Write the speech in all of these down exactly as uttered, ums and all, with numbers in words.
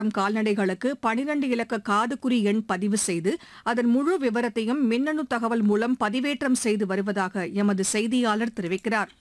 கால்நடைகளுக்கு பனிரண்டு இலக்க காதுகுறி எண் பதிவு செய்து அதன் முழு விவரத்தையும் மின்னணு தகவல் மூலம் பதிவேற்றம் செய்து வருவதாக எமது செய்தியாளர் தெரிவிக்கிறார்.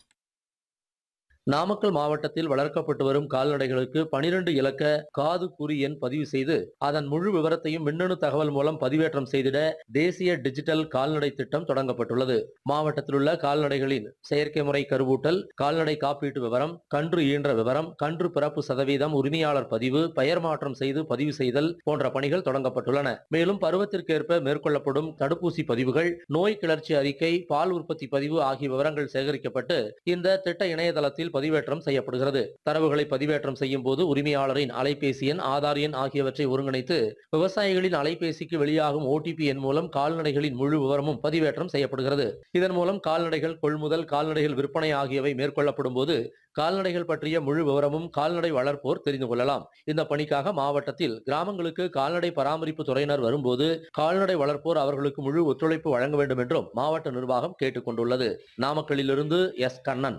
நாமக்கல் மாவட்டத்தில் வளர்க்கப்பட்டு வரும் கால்நடைகளுக்கு பனிரெண்டு இலக்க காது குறி எண் பதிவு செய்து அதன் முழு விவரத்தையும் மின்னணு தகவல் மூலம் பதிவேற்றம் செய்திட தேசிய டிஜிட்டல் கால்நடை திட்டம் தொடங்கப்பட்டுள்ளது. மாவட்டத்தில் உள்ள கால்நடைகளின் செயற்கை முறை கருவூட்டல், கால்நடை காப்பீட்டு விவரம், கன்று ஈன்ற விவரம், கன்று பிறப்பு சதவீதம், உரிமையாளர் பதிவு, பெயர் மாற்றம் செய்து பதிவு செய்தல் போன்ற பணிகள் தொடங்கப்பட்டுள்ளன. மேலும் பருவத்திற்கேற்ப மேற்கொள்ளப்படும் தடுப்பூசி பதிவுகள், நோய் கிளர்ச்சி அறிக்கை, பால் உற்பத்தி பதிவு ஆகிய விவரங்கள் சேகரிக்கப்பட்டு இந்த திட்ட இணையதளத்தில் பதிவேற்றம் செய்யப்படுகிறது. தரவுகளை பதிவேற்றம் செய்யும் போது உரிமையாளரின் அலைபேசி எண், ஆதார் எண் ஆகியவற்றை ஒருங்கிணைத்து விவசாயிகளின் அலைபேசிக்கு வெளியாகும் ஓடிபி எண் மூலம் கால்நடைகளின் முழு விவரமும் பதிவேற்றம் செய்யப்படுகிறது. இதன் மூலம் கால்நடைகள் கொள்முதல், கால்நடைகள் விற்பனை ஆகியவை மேற்கொள்ளப்படும் போது கால்நடைகள் பற்றிய முழு விவரமும் கால்நடை வளர்ப்போர் தெரிந்து கொள்ளலாம். இந்த பணிக்காக மாவட்டத்தில் கிராமங்களுக்கு கால்நடை பராமரிப்பு துறையினர் வரும்போது கால்நடை வளர்ப்போர் அவர்களுக்கு முழு ஒத்துழைப்பு வழங்க வேண்டும் என்றும் மாவட்ட நிர்வாகம் கேட்டுக் கொண்டுள்ளது. நாமக்கல்லிலிருந்து எஸ் கண்ணன்.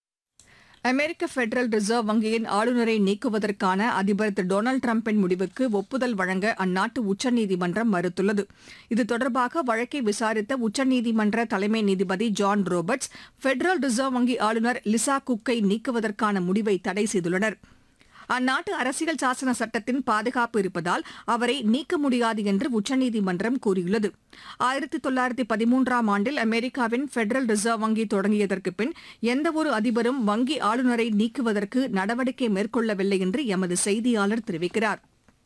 அமெரிக்க பெடரல் ரிசர்வ் வங்கியின் ஆளுநரை நீக்குவதற்கான அதிபர் திரு டொனால்டு டிரம்பின் முடிவுக்கு ஒப்புதல் வழங்க அந்நாட்டு உச்சநீதிமன்றம் மறுத்துள்ளது. இது தொடர்பாக வழக்கை விசாரித்த உச்சநீதிமன்ற தலைமை நீதிபதி ஜான் ரோபர்ட்ஸ் பெடரல் ரிசர்வ் வங்கி ஆளுநர் லிசா குக்கை நீக்குவதற்கான முடிவை தடை செய்துள்ளனர். அந்நாட்டு அரசியல் சாசன சட்டத்தின் பாதுகாப்பு இருப்பதால் அவரை நீக்க முடியாது என்று உச்சநீதிமன்றம் கூறியுள்ளது. ஆயிரத்தி தொள்ளாயிரத்தி பதிமூன்றாம் ஆண்டில் அமெரிக்காவின் பெடரல் ரிசர்வ் வங்கி தொடங்கியதற்கு பின் எந்தவொரு அதிபரும் வங்கி ஆளுநரை நீக்குவதற்கு நடவடிக்கை மேற்கொள்ளவில்லை என்று எமது செய்தியாளர் தெரிவிக்கிறார்.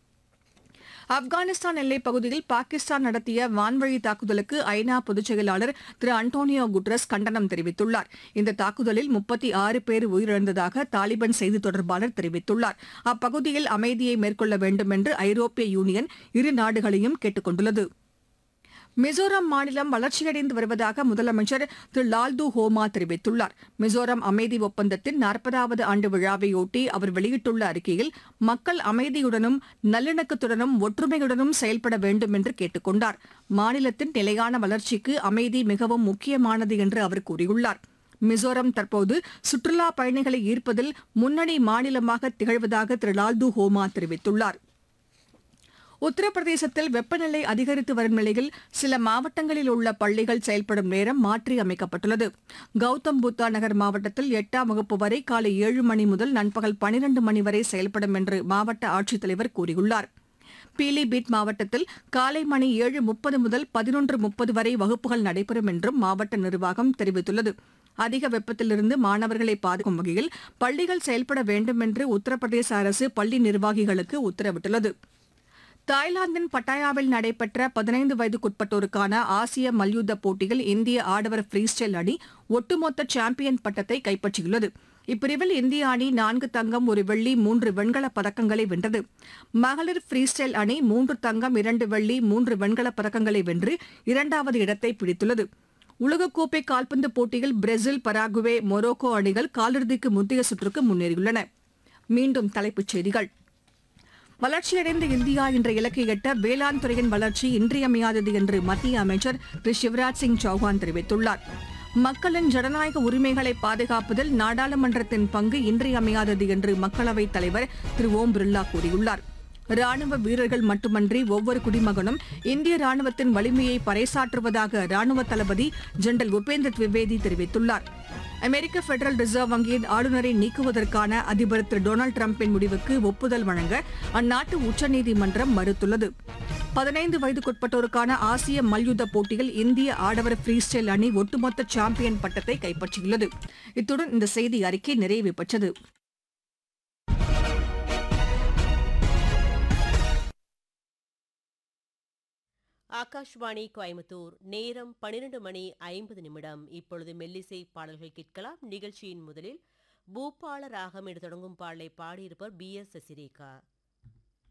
ஆப்கானிஸ்தான் எல்லைப் பகுதியில் பாகிஸ்தான் நடத்திய வான்வழி தாக்குதலுக்கு ஐநா பொதுச் செயலாளர் திரு அன்டோனியோ குட்ரஸ் கண்டனம் தெரிவித்துள்ளார். இந்த தாக்குதலில் முப்பத்தி ஆறு பேர் உயிரிழந்ததாக தாலிபான் செய்தித் தொடர்பாளர் தெரிவித்துள்ளார். அப்பகுதியில் அமைதியை மேற்கொள்ள வேண்டும் என்று ஐரோப்பிய யூனியன் இரு நாடுகளையும் கேட்டுக் கொண்டுள்ளது. மிசோரம் மாநிலம் வளர்ச்சியடைந்து வருவதாக முதலமைச்சர் திரு லால்து ஹோமா தெரிவித்துள்ளார். மிசோரம் அமைதி ஒப்பந்தத்தின் நாற்பதாவது ஆண்டு விழாவையொட்டி அவர் வெளியிட்டுள்ள அறிக்கையில் மக்கள் அமைதியுடனும் நல்லிணக்கத்துடனும் ஒற்றுமையுடனும் செயல்பட வேண்டும் என்று கேட்டுக் கொண்டார். மாநிலத்தின் நிலையான வளர்ச்சிக்கு அமைதி மிகவும் முக்கியமானது என்று அவர் கூறியுள்ளார். மிசோரம் தற்போது சுற்றுலா பயணிகளை ஈர்ப்பதில் முன்னணி மாநிலமாக திகழ்வதாக திரு லால்து ஹோமா தெரிவித்துள்ளார். உத்தரப்பிரதேசத்தில் வெப்பநிலை அதிகரித்து வரும் நிலையில் சில மாவட்டங்களில் உள்ள பள்ளிகள் செயல்படும் நேரம் மாற்றி அமைக்கப்பட்டுள்ளது. கௌதம் புத்தா நகர் மாவட்டத்தில் எட்டாம் வகுப்பு வரை காலை ஏழு மணி முதல் நண்பகல் பனிரண்டு மணி வரை செயல்படும் என்று மாவட்ட ஆட்சித்தலைவர் கூறியுள்ளார். பீலிபீட் மாவட்டத்தில் காலை மணி ஏழு முப்பது முதல் பதினொன்று முப்பது வரை வகுப்புகள் நடைபெறும் என்றும் மாவட்ட நிர்வாகம் தெரிவித்துள்ளது. அதிக வெப்பத்திலிருந்து மாணவர்களை பாதுகாக்கும் வகையில் பள்ளிகள் செயல்பட வேண்டும் என்று உத்தரப்பிரதேச அரசு பள்ளி நிர்வாகிகளுக்கு உத்தரவிட்டுள்ளது. தாய்லாந்தின் பட்டாயாவில் நடைபெற்ற பதினைந்து வயதுக்குட்பட்டோருக்கான ஆசிய மல்யுத்த போட்டியில் இந்திய ஆடவர் ஃப்ரீ ஸ்டைல் அணி ஒட்டுமொத்த சாம்பியன் பட்டத்தை கைப்பற்றியுள்ளது. இப்பிரிவில் இந்திய அணி நான்கு தங்கம், ஒரு வெள்ளி, மூன்று வெண்கலப் பதக்கங்களை வென்றது. மகளிர் ஃப்ரீ ஸ்டைல் அணி மூன்று தங்கம், இரண்டு வெள்ளி, மூன்று வெண்கலப் பதக்கங்களை வென்று இரண்டாவது இடத்தை பிடித்துள்ளது. உலகக்கோப்பை கால்பந்து போட்டியில் பிரேசில், பராகுவே, மொரோக்கோ அணிகள் காலிறுதிக்கு முந்தைய சுற்றுக்கு முன்னேறியுள்ளன. மீண்டும் தலைப்புச் செய்திகள். வளர்ச்சியடைந்த இந்தியா என்ற இலக்கை எட்ட வேளாண் துறையின் வளர்ச்சி இன்றியமையாதது என்று மத்திய அமைச்சர் திரு சிவராஜ் சிங் சௌஹான் தெரிவித்துள்ளார். மக்களின் ஜனநாயக உரிமைகளை பாதுகாப்பதில் நாடாளுமன்றத்தின் பங்கு இன்றியமையாதது என்று மக்களவைத் தலைவர் திரு ஓம் பிர்லா கூறியுள்ளார். ராணுவ வீரர்கள் மட்டுமன்றி ஒவ்வொரு குடிமகனும் இந்திய ராணுவத்தின் வலிமையை பறைசாற்றுவதாக ராணுவ தளபதி ஜெனரல் உபேந்திர திவிவேதி தெரிவித்துள்ளார். அமெரிக்க பெடரல் ரிசர்வ் வங்கியின் ஆளுநரை நீக்குவதற்கான அதிபர் திரு டொனால்டு டிரம்பின் முடிவுக்கு ஒப்புதல் வழங்க அந்நாட்டு உச்சநீதிமன்றம் மறுத்துள்ளது. பதினைந்து வயதுக்குட்பட்டோருக்கான ஆசிய மல்யுத்த போட்டியில் இந்திய ஆடவர் ஃப்ரீ ஸ்டைல் அணி ஒட்டுமொத்த சாம்பியன் பட்டத்தை கைப்பற்றியுள்ளது. இத்துடன் இந்த செய்தி அறிக்கை நிறைவு பெற்றது. ஆகாஷ்வாணி கோயம்புத்தூர். நேரம் பனிரெண்டு மணி ஐம்பது நிமிடம். இப்பொழுது மெல்லிசை பாடல்கள் கேட்கலாம். நிகழ்ச்சியின் முதலில் பூபால ராகம் என்று தொடங்கும் பாடலை பாடியிருப்பவர் பி எஸ் சசிரேகா.